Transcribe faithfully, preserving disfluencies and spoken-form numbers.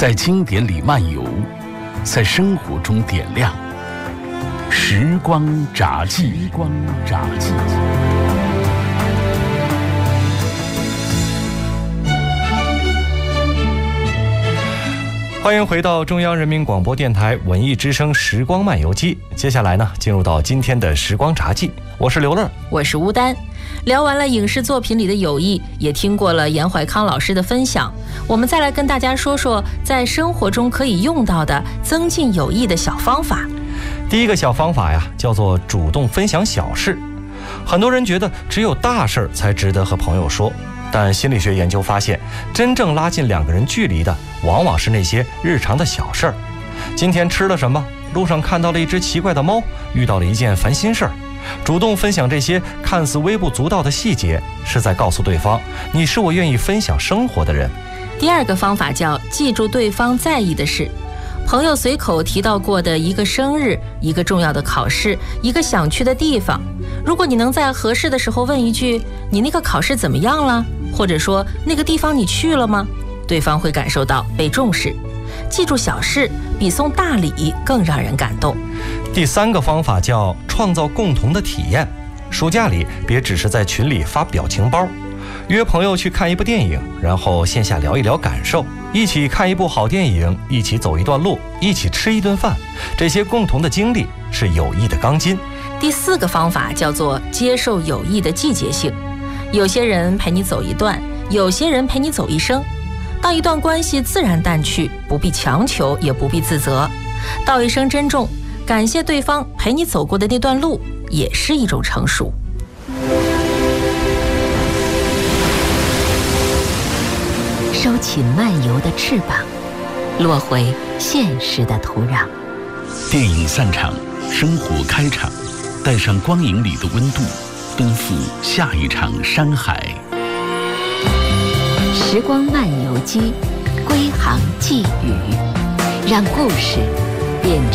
在经典里漫游，在生活中点亮。时光札记，时光札记。 欢迎回到中央人民广播电台文艺之声时光漫游记。接下来呢，进入到今天的时光札记。我是刘乐， 我是吴丹。聊完了影视作品里的友谊，也听过了严怀康老师的分享，我们再来跟大家说说在生活中可以用到的增进友谊的小方法。 第一个小方法呀，叫做主动分享小事。很多人觉得只有大事才值得和朋友说，但心理学研究发现，真正拉近两个人距离的，往往是那些日常的小事儿。今天吃了什么？路上看到了一只奇怪的猫，遇到了一件烦心事儿。主动分享这些看似微不足道的细节，是在告诉对方，你是我愿意分享生活的人。 第二个方法叫记住对方在意的事。朋友随口提到过的一个生日，一个重要的考试，一个想去的地方，如果你能在合适的时候问一句，你那个考试怎么样了？或者说那个地方你去了吗？对方会感受到被重视。记住小事比送大礼更让人感动。 第三个方法叫创造共同的体验。暑假里别只是在群里发表情包，约朋友去看一部电影，然后线下聊一聊感受，一起看一部好电影，一起走一段路，一起吃一顿饭，这些共同的经历是友谊的钢筋。 第四个方法叫做接受友谊的季节性。有些人陪你走一段，有些人陪你走一生。当一段关系自然淡去，不必强求，也不必自责，道一声珍重，感谢对方陪你走过的那段路，也是一种成熟。 收起漫游的翅膀，落回现实的土壤。 电影散场，生活开场，带上光影里的温度，奔赴下一场山海。 时光漫游记，归航寄语，让故事变